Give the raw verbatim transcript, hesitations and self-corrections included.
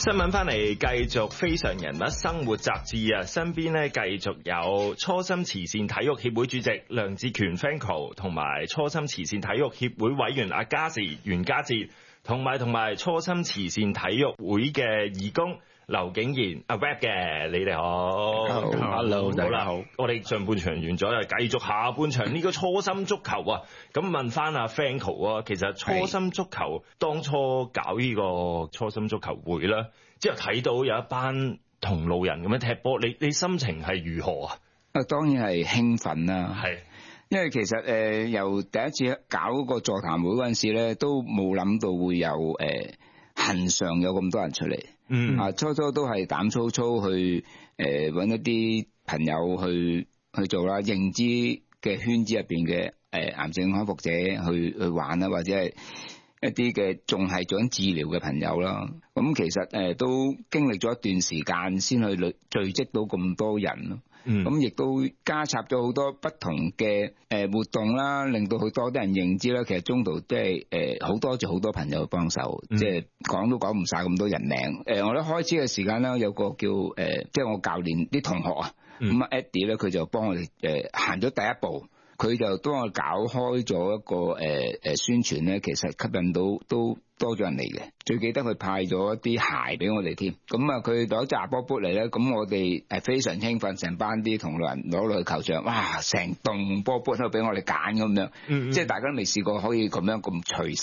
新聞翻嚟，繼續非常人物生活雜誌啊！身邊咧繼續有初心慈善體育協會主席梁志權 Franco， 同埋初心慈善體育協會委員阿嘉士袁嘉哲，同埋同埋初心慈善體育會嘅義工劉景賢阿 Rap 嘅，你哋好 ，Hello， 大家好。 我哋上半場完咗，繼續下半場呢個初心足球啊！咁問翻阿 Franco 啊，其實初心足球當初搞呢個初心足球會啦，之後睇到有一班同路人咁樣踢波，你你心情係如何啊？ 啊，當然係興奮啦， 係，因為其實誒、呃、由第一次搞嗰個座談會嗰陣時咧，都冇諗到會有誒恆常有咁多人出嚟。嗯啊，初初都係膽粗粗去誒揾、呃、一啲朋友去去做啦，認知嘅圈子入邊嘅誒癌症康復者去去玩啦，或者係一啲嘅仲係做緊治療嘅朋友啦。咁其實誒、呃、都經歷咗一段時間先去累聚積到咁多人咯。嗯，咁亦都加插咗好多不同嘅誒活動啦，令到佢多啲人認知啦。其實中途即係誒好多謝好多朋友幫手，即係講都講唔晒咁多人名。誒、呃，我一開始嘅時間咧，有個叫誒，即、呃、係、就是、我教練啲同學啊，咁啊 Eddie 咧，佢就幫我哋誒行咗第一步。佢就幫我搞開咗一個誒誒、呃、宣傳咧，其實吸引到都多咗人嚟嘅。最記得佢派咗一啲鞋俾我哋添。咁啊，佢攞扎波波嚟咧，咁我哋係非常興奮，成班啲同路人攞落去球場，哇！成棟波波都俾我哋揀咁樣，嗯嗯即係大家都未試過可以咁樣咁隨